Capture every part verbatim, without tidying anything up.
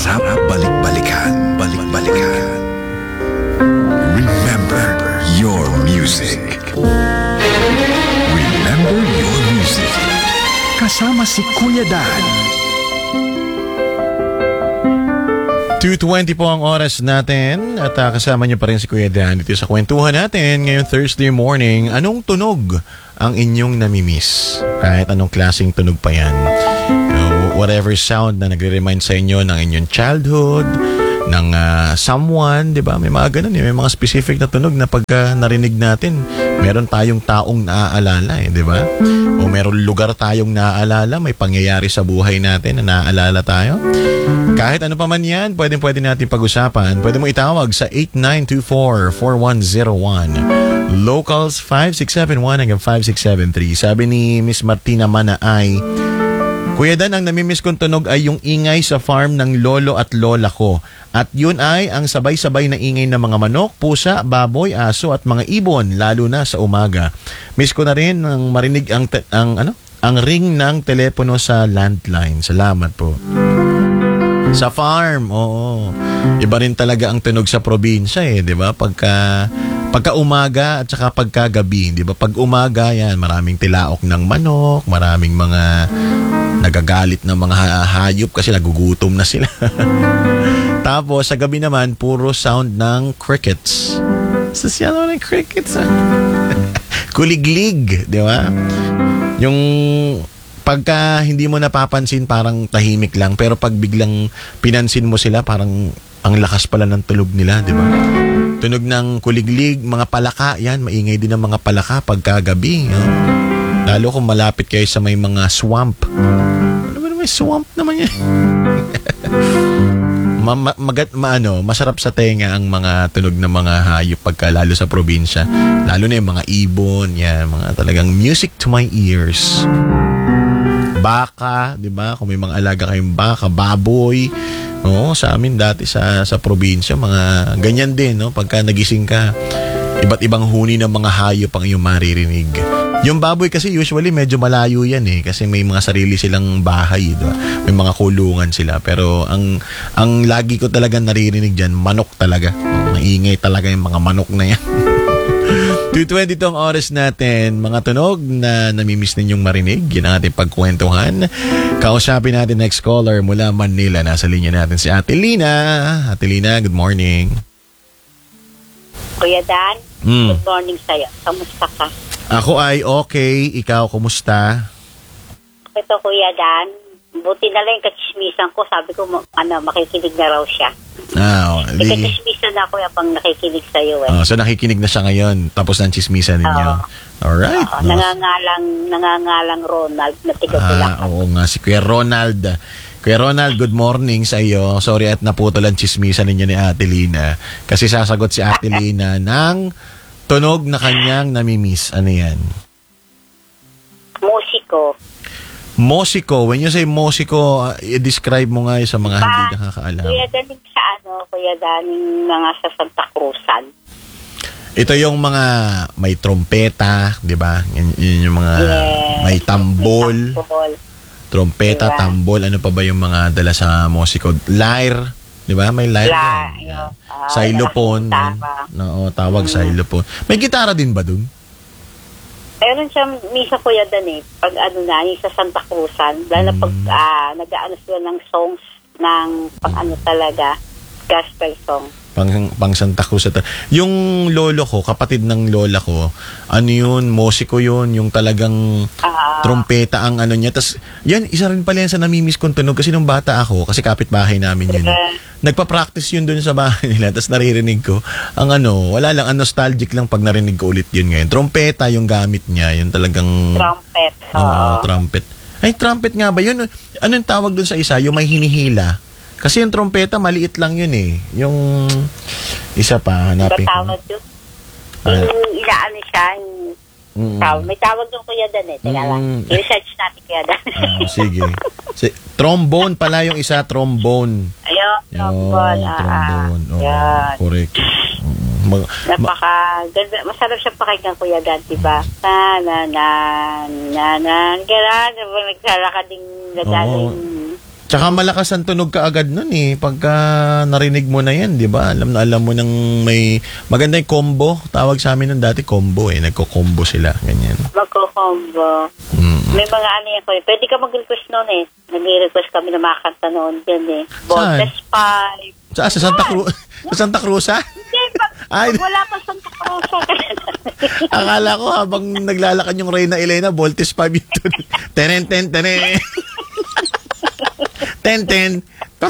Masarap balik-balikan, balik-balikan. Remember your music. Remember your music. Kasama si Kuya Dan. two twenty po ang oras natin at uh, kasama niyo pa rin si Kuya Dan dito sa kwentuhan natin ngayong Thursday morning. Anong tunog ang inyong namimiss? Kahit anong klaseng tunog pa yan. You know, whatever sound na nagre-remind sa inyo ng inyong childhood, ng uh, someone, di ba? May mga ganun, eh. May mga specific na tunog na pagka narinig natin, meron tayong taong naaalala, eh, di ba? O meron lugar tayong naaalala, may pangyayari sa buhay natin na naaalala tayo. Kahit ano pa man yan, pwede pwede natin pag-usapan. Pwede mo itawag sa eight nine two four, four one zero one. Locals five six seven one hanggang five six seven three. Sabi ni Miss Martina Mana ay, Kuya Dan, ang namimiss kong tunog ay yung ingay sa farm ng lolo at lola ko. At yun ay ang sabay-sabay na ingay ng mga manok, pusa, baboy, aso at mga ibon, lalo na sa umaga. Miss ko na rin ang marinig ang, te- ang, ano, ang ring ng telepono sa landline. Salamat po. Sa farm, oo. Iba rin talaga ang tunog sa probinsya eh, di ba? Pagka, pagka umaga at saka pagka gabi, di ba? Pag umaga, yan, maraming tilaok ng manok, maraming mga nagagalit na mga hayop kasi nagugutom na sila. Tapos, sa gabi naman, puro sound ng crickets. Sasya naman ng crickets, ah. Kuliglig, di ba? Yung pagka hindi mo napapansin, parang tahimik lang. Pero pag biglang pinansin mo sila, parang ang lakas pala ng tulog nila, di ba? Tunog ng kuliglig, mga palaka, yan, maingay din ang mga palaka pagka gabi. No? Lalo kung malapit kayo sa may mga swamp. Ano ba may swamp naman yan? ma, ma, magat, ma, ano, masarap sa tenga ang mga tunog ng mga hayop pagka lalo sa probinsya. Lalo na yung mga ibon, yan, mga talagang music to my ears. Baka, di ba? Kung may mga alaga kayong baka, baboy. Oo, sa amin dati sa, sa probinsya, mga ganyan din, no? Pagka nagising ka, iba't ibang huni ng mga hayop ang iyong maririnig. Yung baboy kasi usually medyo malayo yan eh kasi may mga sarili silang bahay, diba? May mga kulungan sila, pero ang ang lagi ko talaga naririnig diyan, manok talaga. Maingay talaga yung mga manok na yan. two twenty tong oras natin, mga tunog na namimiss ninyong marinig, yun ang ating pagkwentuhan. Kausapin natin next caller mula Manila. Nasa linya natin si Ate Lina. Ate Lina, good morning. Kuya Dan, mm. good morning sa'yo. Kamusta ka? Ako ay okay. Ikaw, kumusta? Ito, Kuya Dan. Buti na lang yung kachismisan ko. Sabi ko, ano, makikinig na raw siya. Ah, oh, di... Kachismisan na ako yung pang nakikinig sa'yo eh. Oh, so nakikinig na siya ngayon. Tapos ng chismisan ninyo. Oh. Alright. Oh, no. Nangangalang, nangangalang Ronald na tiga-Bulacan. Ah, oo nga. Si Kuya Ronald. Kuya Ronald, good morning sa iyo. Sorry at naputol ang chismisan ninyo ni Ate Lina. Kasi sasagot si Ate Lina ng tunog na kanyang namimiss. Ano yan? Musiko. Musiko. When you say musiko, uh, i-describe mo nga sa mga ba, hindi nakakaalam. Kuya Daning sa ano, Kuya Daning mga sa Santa Cruzan. Ito yung mga may trompeta, di ba? Yun, yun yung mga yes, may tambol. May tambol. Trompeta, diba? Tambol. Ano pa ba yung mga dala sa musiko? Lyre. Di ba? May lyre. La, yeah. uh, Xylophone. No, tawag mm. xylophone. May gitara din ba dun? Meron siya misa Kuya Dan eh. Pag ano na, yung sa Santa Cruzan. Dahil mm. pag uh, nag-aano sila ng songs ng pang ano talaga, gospel song. Pang, pang Santa Cruz. Yung lolo ko, kapatid ng lola ko, ano yun, musiko yun, yung talagang uh, trompeta ang ano niya. Tas, yan, isa rin pala yan sa namimiss kong tunog kasi nung bata ako, kasi kapitbahay namin yun. Uh, Nagpa-practice yun dun sa bahay nila, tas naririnig ko, ang ano, wala lang, ang nostalgic lang pag narinig ko ulit yun ngayon. Trompeta yung gamit niya, yung talagang... Trumpet. Oo, uh, trumpet. Ay, trumpet nga ba yun? Anong tawag dun sa isa? Yung may hinihila. Kasi yung trompeta, maliit lang yun eh. Yung isa pa, hanapin ko. Tawag yun? Yung inaano siya, yung mm. tawag. May tawag yung Kuya Dan eh. Teka mm. lang. I-research natin Kuya Dan. Ah, sige. Si, trombone pala yung isa, trombone. Ayun, trombone. Yung trombone. Ah, yan. Correct. Mag, Napaka, ganda, masarap siya pakinggan Kuya Dan, diba? Na, na, na, na, na, gano'n, nagsara ka ding nagaling. Tsaka malakas ang tunog ka agad nun eh. Pagka narinig mo na yan, di ba? Alam na alam mo nang may maganda yung combo. Tawag sa amin nun dati combo eh. Nagko-combo sila. Ganyan. Magko-combo. Mm. May mga ano yan ko eh. Pwede ka mag-request noon eh. Nag-request kami na makakanta noon yan eh. Voltes five. Sa, sa Santa Cruz? Sa Santa Cruz ha? Hindi, pag, Ay, pag wala pa Santa Cruz. akala ko habang naglalakad yung Reyna Elena, Voltes five yun. Tenen, ten, tenen. Ten, ten.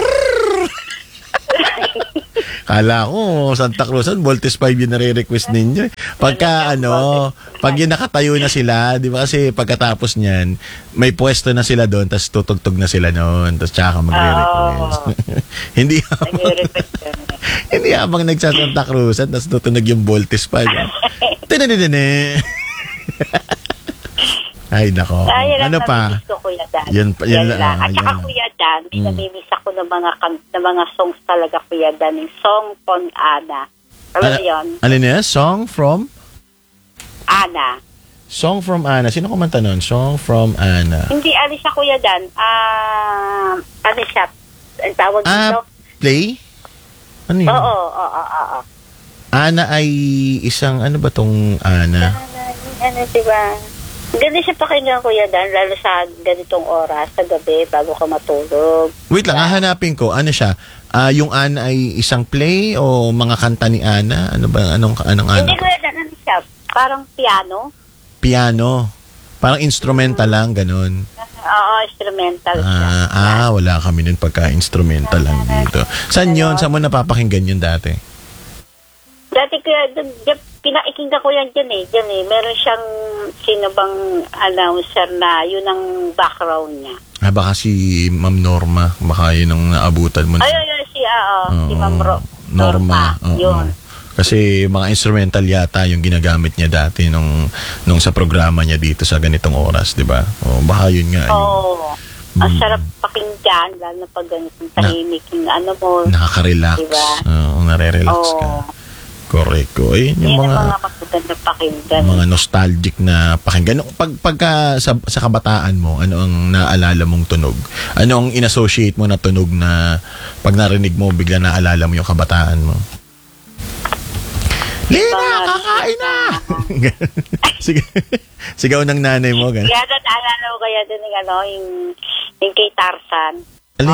Kala ko, Santa Cruz, Voltes five yung nare-request ninyo. Pagka ano, pag yun nakatayo na sila, di ba kasi pagkatapos niyan, may pwesto na sila doon, tapos tutugtog na sila noon, tapos tsaka magre-request. Hindi habang, hindi habang nagsa-Santa Cruz, tapos tutunog yung Voltes five. Tinanidine. Ay, nako. Ay, ano pa? Ko, Kuya Dan. Yan, yan, yan lang. At saka, yan. Kuya Dan, may Mm. namimiss ako ng mga, kan- ng mga songs talaga, Kuya Dan. Yung song from Ana. Alam mo yun? Alin niya? Song from? Ana. Song from Ana. Sino kumanta nun? Song from Ana. Hindi, ano siya, Kuya Dan? Ah, ano siya? Ang tawag Ah, dito? play? Ano yun? Oo, oo, oo, oo. Ana ay isang, ano ba tong Ana? Ano, diba? Ganda siya pakinggan, Kuya Dan, lalo sa ganitong oras, sa gabi, bago ka matulog. Wait lang, hahanapin ko. Ano siya? Ah, yung Ana ay isang play o mga kanta ni Ana? Ano ba? Anong, anong Ana? Hindi, Kuya Dan, ano siya? Parang piano? Piano. Parang instrumental lang, ganun. Oo, instrumental siya. Ah, ah, wala kami nun pagka-instrumental lang dito. Saan yun? Saan mo napapakinggan yun dati? Dati Kuya Dan, di- pinakikinggan ko yan dyan eh. Dyan eh. Meron siyang sino bang announcer na yun ang background niya. Ah, baka si Ma'am Norma. Baka yun ang naabutan mo. Ay, ay, ay, si, ah, oh, si Oo, Ma'am Ro- Norma. Norma. Oo. Yun. Kasi mga instrumental yata yung ginagamit niya dati nung, nung sa programa niya dito sa ganitong oras, di ba? O, baka yun nga. Oo. Yung, Ang Mm. sarap pakinggan, lalo na pag ganitong tahimik yung ano mo. nakaka-relax. Diba? Oo, nare-relax ka. Oo. Correct ko. Eh, Yan yung ang mga... mga magaganda pakinggan. mga nostalgic na pakinggan. Pag, pagka sa, sa kabataan mo, ano ang naalala mong tunog? Ano ang inassociate mo na tunog na pag narinig mo, bigla naalala mo yung kabataan mo? Lina, Mga- kakain na! Sige, sigaw ng nanay mo. Ganun. Kaya doon, alala ko kaya doon yung ano, yung, yung kay Tarzan. Alin?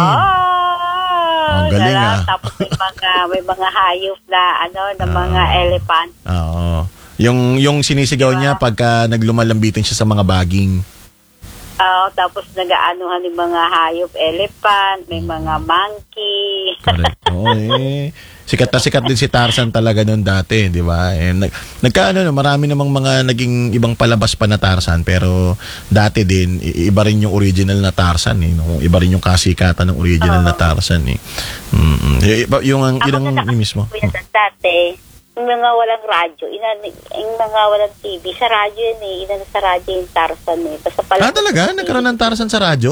Oh, Ang galing, ah. Tapos may mga, may mga hayop na, ano, na mga elephant. Oo. Yung, yung sinisigaw Diba? niya pagka naglumalambitin siya sa mga baging. Oo, tapos nag-aanuhan ng mga hayop, elephant, may mga monkey. Correct. Oo, eh. Sikat na sikat din si Tarzan talaga noon dati, di ba? Eh, nag, nagkaano, no, marami namang mga naging ibang palabas pa na Tarzan, pero dati din, i- iba rin yung original na Tarzan, eh. No? Iba rin yung kasikatan ng original na Tarzan, eh. Mm-mm. Y- iba- yung, ang, yun ang yung mismo. Kuya, dati, yung mga walang radyo, inan, yung mga walang T V, sa radyo yun eh, inan sa radyo yung Tarzan eh. Basta pala, Ah, talaga? Nagkaroon ng Tarzan sa radyo?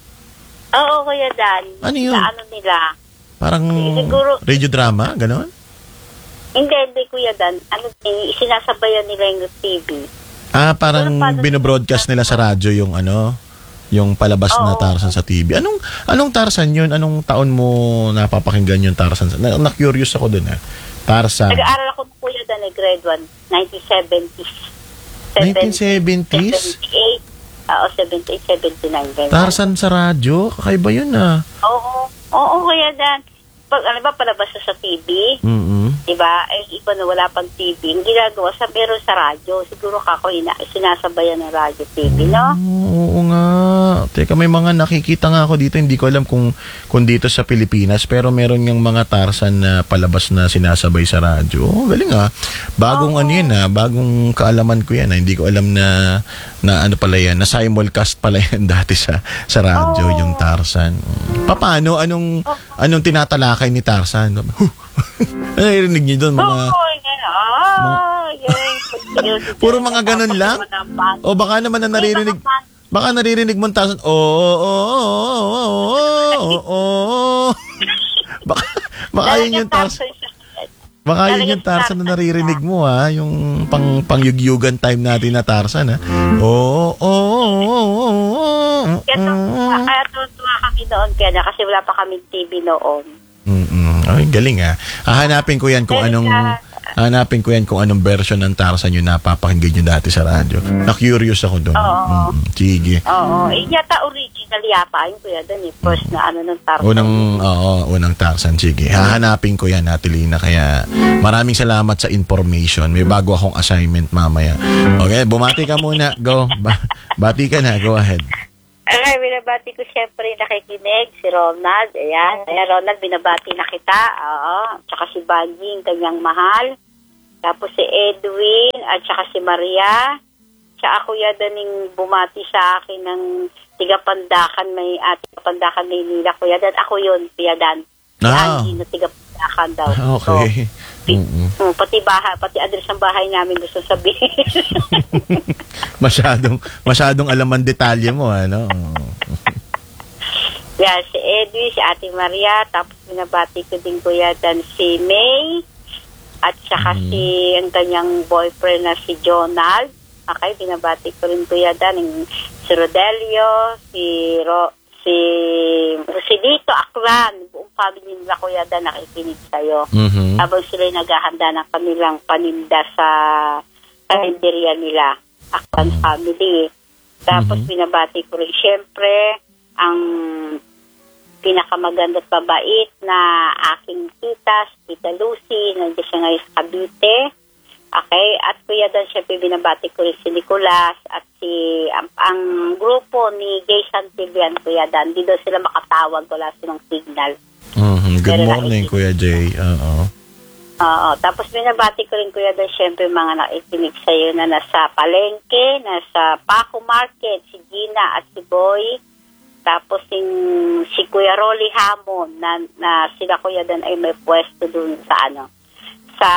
Oo, Kuya Dan. Ano yun? Sa ano nila? Parang Siguro- radio drama, gano'n? Hindi, hindi, Kuya Dan. Ano, eh, sinasabayan nila yung T V. Ah, parang Pero paano- binobroadcast nila sa radyo yung ano, yung palabas na Oo. Tarzan sa T V. Anong anong Tarzan yun? Anong taon mo napapakinggan yung Tarzan? Na, na-curious ako dun, ah. Tarzan. Nag-aaral ako ng Kuya Dan, eh, grade one, nineteen seventies. nineteen seventies? seventy-eight. Oo, seventy-eight, seventy-nine. ganyan. Tarzan sa radyo? Kakaiba yun, ah. Oo, oo, Kuya Dan. Pag, ano ba, palabas na sa T V, Mm-mm. diba? Ay, iba na wala pang T V. Ang ginagawa sa meron sa radyo. Siguro kako ina, sinasabayan ng radyo T V, no? Oo, oo nga. Teka, may mga nakikita nga ako dito. Hindi ko alam kung, kung dito sa Pilipinas. Pero meron yung mga Tarzan na palabas na sinasabay sa radyo. Oh, galing ah. Bagong Oo. ano yan ah. Bagong kaalaman ko yan ah. Hindi ko alam na, na ano pala yan. Na simulcast pala yan dati sa, sa radyo, Oo. yung Tarzan. Mm. Paano? Anong, anong tinatalakay ni Tarzan? Huh. Ano narinig niyo doon? Mga... Oo, yan. Ah, yan. Puro mga ganun lang? O baka naman na naririnig... Baka naririnig mo ang Tarzan. Oo, oo, oo, oo, oo, oo. Baka, baka yun yung Tarzan. Baka yun yung Tarzan na naririnig mo ha. Yung pang, pangyugyugan time natin na Tarzan ha. Oo, oo, oo, oo. Kaya tuwa kami noon kaya kasi wala pa kaming T V noon. Mm-mm. Ay, galing ah. Hahanapin ko yan kung anong hahanapin ko yan kung anong version ng Tarzan yung napapakinggan nyo dati sa radyo. Na-curious ako doon. Oo. Mm-mm. Sige. Oo. Eh, yata original yata yun kuya doon eh. First na ano ng Tarzan. Unang, oo, unang Tarzan. Sige. Hahanapin ko yan, Atelina. Kaya maraming salamat sa information. May bago akong assignment mamaya. Okay, bumati ka muna. Go. Ba- bati ka na. Go ahead. Okay, binabati ko siyempre nakikinig, si Ronald. Ayan. Ayan, Ronald, binabati na kita. Oo. Tsaka si Banjing, kanyang mahal. Tapos si Edwin, at tsaka si Maria. Tsaka Kuya Daning bumati sa akin ng tiga-Pandakan, may uh, tiga-Pandakan Maynila. Kuya Dan, ako yun, Kuya Dan. Si Ah. Angie na tiga-Pandakan daw. Okay. So, Mm-mm. um, pati bahay, pati address ng bahay namin gusto sabihin. masyadong, masyadong alam ang detalye mo, ano? Yeah, si Edwin, si Ate Maria, tapos binabati ko din Kuya Dan si May, at saka Mm. si ang kanyang boyfriend na si Jonald. Okay, binabati ko rin Kuya Dan, yung si Rodelio, si Ro, si Rosilito Aklan, buong family nila Kuya Dan nakikinig sa'yo. Mhm. Habang sila'y naghahanda ng kanilang paninda sa kalenderya nila, Aklan family. Tapos Mhm. binabati ko rin siyempre ang pinakamaganda at mabait na aking tita, si Tita Lucy, nandiyan siya ngayon sa Cavite. Okay, at Kuya Dan, siyempre binabati ko rin si Nicolas at si ang, ang grupo ni Gay Santillan, Kuya Dan. Di daw sila makatawag, wala silang signal. Mhm. Good Pero morning, nakikita- Kuya Jay. Oo. Oo, tapos binabati ko rin Kuya Dan, siyempre mga nakikinig sa'yo na nasa Palengke, nasa Paco Market, si Gina at si Boy. Tapos yung, si Kuya Rolly Hamon na, na sila Kuya Dan ay may pwesto dun sa ano, sa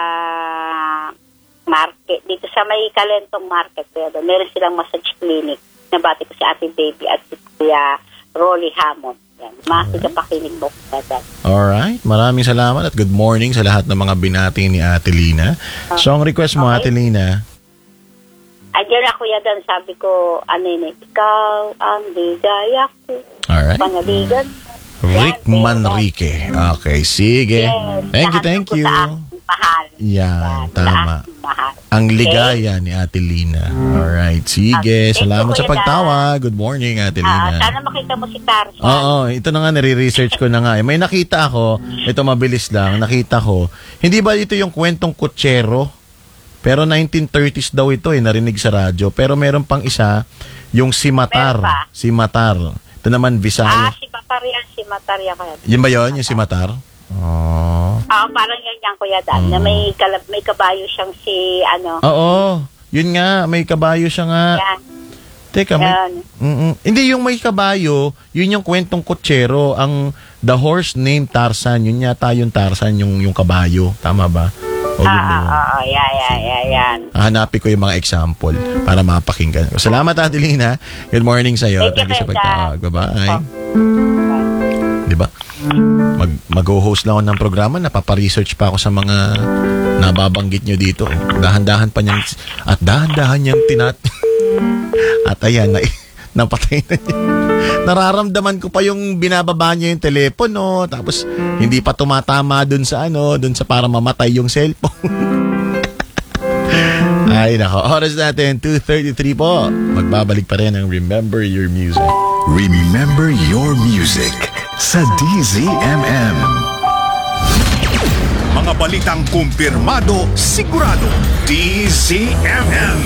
market, dito sa may Kalentong Market, Kuya Dan. Meron silang massage clinic. Nabati ko si Ate Baby at si Kuya Rolly Hamon. Yan, mga tigapakinig mo, Kuya Dan. Alright. Maraming salamat at good morning sa lahat ng mga binati ni Ate Lina. Song request mo, Okay. Ate Lina. Andiyan na Kuya Dan, sabi ko, ano yun, eh, ikaw ang ligaya ko. Alright. Panaligan. Rick Manrique. Okay, sige. Thank you, thank you. Mahal. Yan, tama. Mahal. Ang ligaya ni Ate Lina. Alright, sige. Okay. Salamat Thank sa you, Kuya pagtawag. Good morning, Ate Ah, Lina. sana makita mo si Tarzan. Oo, ito na nga, nare-research ko na nga. eh. May nakita ako, ito mabilis lang, nakita ko, hindi ba ito yung kwentong kutsero? Pero nineteen thirties daw ito eh, narinig sa radyo. Pero meron pang isa, yung Simatar. Meron pa? Simatar. Ito naman, Ah, Visaya. si Mataria, si Mataria ko yan. Yun ba yun, yung Simatar? Oh. Ah, parang yan yan, Kuya Dan, na may, kalab, may kabayo siyang si, ano, Oo, yun nga, may kabayo siya nga. yan. Teka, may... Yan. Mm-mm. Hindi, yung may kabayo, yun yung kwentong kutsero. Ang The Horse Named Tarzan, yun yata yung Tarzan, yung, yung kabayo. Tama ba? O yun Ah, yun. ah, ah, yan, yan, yan, yan. Hanapin ko yung mga example para mapakinggan ko. Salamat, Adelina. Good morning sa'yo. Thank you, sa Kuya pagtawag. Dan. Bye-bye. Di ba? Mag, mag-host lang ako ng programa, napaparesearch pa ako sa mga nababanggit nyo dito. Dahan-dahan pa niyang, at dahan-dahan niyang tinat... at ayan, na, napatay na niya. Nararamdaman ko pa yung binababa niya yung telepono, tapos hindi pa tumatama dun sa ano, dun sa para mamatay yung cellphone. Ay, nako. Oras natin, two thirty-three po. Magbabalik pa rin ang Remember Your Music. Remember Your Music sa D Z M M. Mga balitang kumpirmado, sigurado. D Z M M.